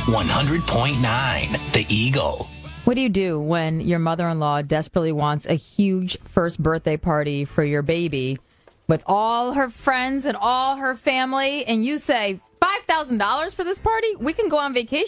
100.9 The Eagle. What do you do when your mother-in-law desperately wants a huge first birthday party for your baby with all her friends and all her family, and you say, $5,000 for this party? We can go on vacation